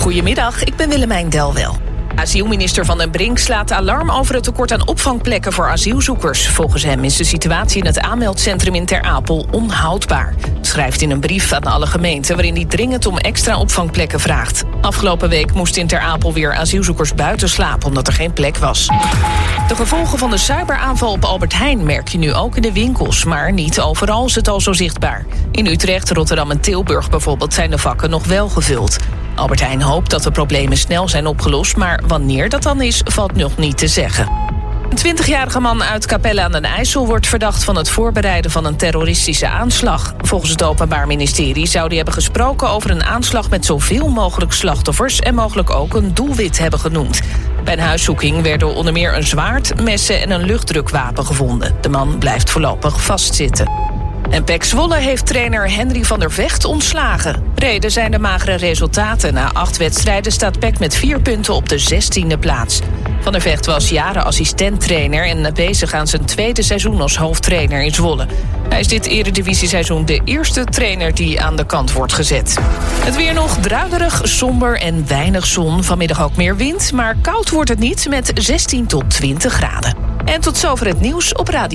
Goedemiddag, ik ben Willemijn Delwel. Asielminister Van den Brink slaat alarm over het tekort aan opvangplekken voor asielzoekers. Volgens hem is de situatie in het aanmeldcentrum in Ter Apel onhoudbaar. Het schrijft in een brief aan alle gemeenten waarin hij dringend om extra opvangplekken vraagt. Afgelopen week moesten in Ter Apel weer asielzoekers buiten slapen omdat er geen plek was. De gevolgen van de cyberaanval op Albert Heijn merk je nu ook in de winkels, maar niet overal is het al zo zichtbaar. In Utrecht, Rotterdam en Tilburg bijvoorbeeld zijn de vakken nog wel gevuld. Albert Heijn hoopt dat de problemen snel zijn opgelost, maar wanneer dat dan is, valt nog niet te zeggen. Een 20-jarige man uit Capelle aan den IJssel wordt verdacht van het voorbereiden van een terroristische aanslag. Volgens het Openbaar Ministerie zou hij hebben gesproken over een aanslag met zoveel mogelijk slachtoffers en mogelijk ook een doelwit hebben genoemd. Bij een huiszoeking werden onder meer een zwaard, messen en een luchtdrukwapen gevonden. De man blijft voorlopig vastzitten. En PEC Zwolle heeft trainer Henry van der Vecht ontslagen. Reden zijn de magere resultaten. Na 8 wedstrijden staat PEC met 4 punten op de 16e plaats. Van der Vecht was jaren assistent-trainer en bezig aan zijn tweede seizoen als hoofdtrainer in Zwolle. Hij is dit eredivisieseizoen de eerste trainer die aan de kant wordt gezet. Het weer nog druilerig, somber en weinig zon. Vanmiddag ook meer wind, maar koud wordt het niet met 16 tot 20 graden. En tot zover het nieuws op Radio.